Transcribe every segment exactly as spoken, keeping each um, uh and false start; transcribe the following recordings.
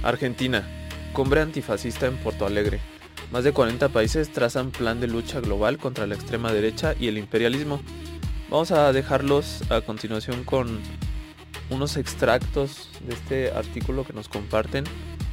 Argentina, cumbre antifascista en Porto Alegre. Más de cuarenta países trazan plan de lucha global contra la extrema derecha y el imperialismo. Vamos a dejarlos a continuación con unos extractos de este artículo que nos comparten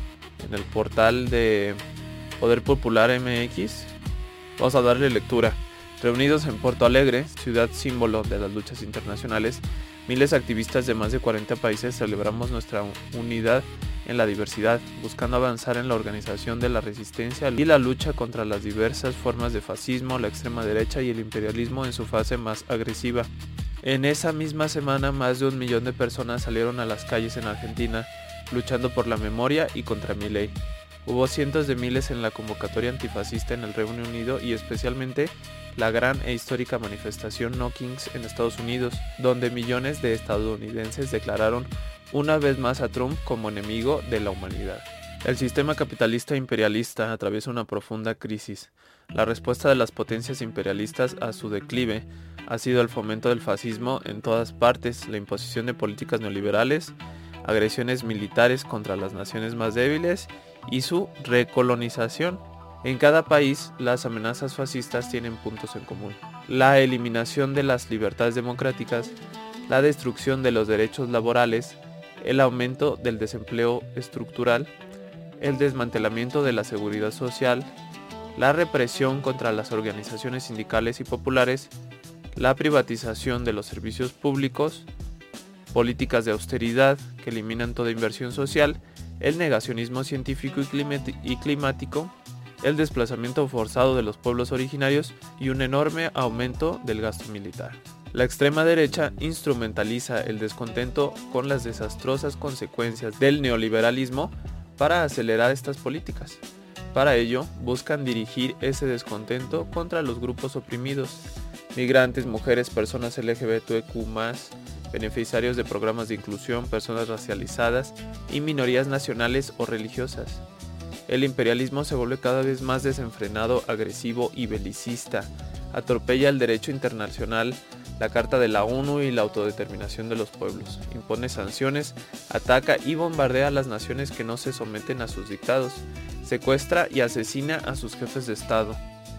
en el portal de Poder Popular M X. Vamos a darle lectura. Reunidos en Porto Alegre, ciudad símbolo de las luchas internacionales, miles de activistas de más de cuarenta países celebramos nuestra unidad en la diversidad, buscando avanzar en la organización de la resistencia y la lucha contra las diversas formas de fascismo, la extrema derecha y el imperialismo en su fase más agresiva. En esa misma semana, más de un millón de personas salieron a las calles en Argentina, luchando por la memoria y contra Milei. Hubo cientos de miles en la convocatoria antifascista en el Reino Unido y especialmente la gran e histórica manifestación No Kings en Estados Unidos, donde millones de estadounidenses declararon una vez más a Trump como enemigo de la humanidad. El sistema capitalista imperialista atraviesa una profunda crisis. La respuesta de las potencias imperialistas a su declive ha sido el fomento del fascismo en todas partes, la imposición de políticas neoliberales, agresiones militares contra las naciones más débiles y su recolonización. En cada país, las amenazas fascistas tienen puntos en común: la eliminación de las libertades democráticas, la destrucción de los derechos laborales, el aumento del desempleo estructural, el desmantelamiento de la seguridad social, la represión contra las organizaciones sindicales y populares, la privatización de los servicios públicos, políticas de austeridad que eliminan toda inversión social, el negacionismo científico y, climat- y climático, el desplazamiento forzado de los pueblos originarios y un enorme aumento del gasto militar. La extrema derecha instrumentaliza el descontento con las desastrosas consecuencias del neoliberalismo para acelerar estas políticas. Para ello, buscan dirigir ese descontento contra los grupos oprimidos: migrantes, mujeres, personas L G B T Q más, beneficiarios de programas de inclusión, personas racializadas y minorías nacionales o religiosas. El imperialismo se vuelve cada vez más desenfrenado, agresivo y belicista. Atropella el derecho internacional, la Carta de la ONU y la autodeterminación de los pueblos. Impone sanciones, ataca y bombardea a las naciones que no se someten a sus dictados. Secuestra y asesina a sus jefes de Estado.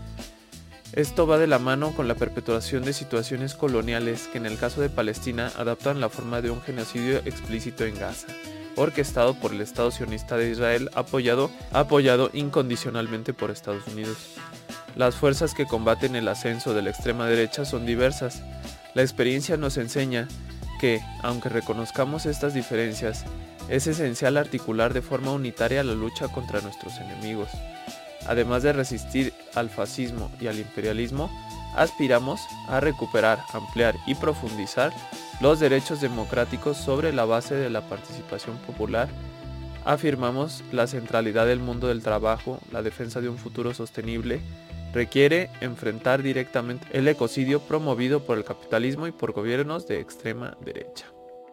Esto va de la mano con la perpetuación de situaciones coloniales que en el caso de Palestina adaptan la forma de un genocidio explícito en Gaza, orquestado por el Estado sionista de Israel, apoyado, apoyado incondicionalmente por Estados Unidos. Las fuerzas que combaten el ascenso de la extrema derecha son diversas. La experiencia nos enseña que, aunque reconozcamos estas diferencias, es esencial articular de forma unitaria la lucha contra nuestros enemigos. Además de resistir al fascismo y al imperialismo, aspiramos a recuperar, ampliar y profundizar los derechos democráticos sobre la base de la participación popular. Afirmamos la centralidad del mundo del trabajo, la defensa de un futuro sostenible requiere enfrentar directamente el ecocidio promovido por el capitalismo y por gobiernos de extrema derecha.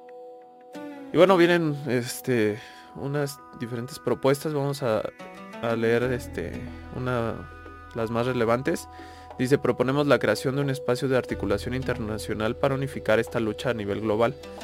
Y bueno, vienen este, unas diferentes propuestas. Vamos a, a leer este, una, las más relevantes. Dice: proponemos la creación de un espacio de articulación internacional para unificar esta lucha a nivel global.